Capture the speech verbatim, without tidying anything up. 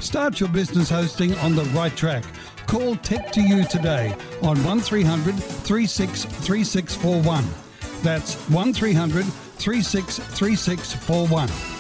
Start your business hosting on the right track. Call Tech to You today on one three hundred, three six three six four one. That's one three hundred, three six three six four one.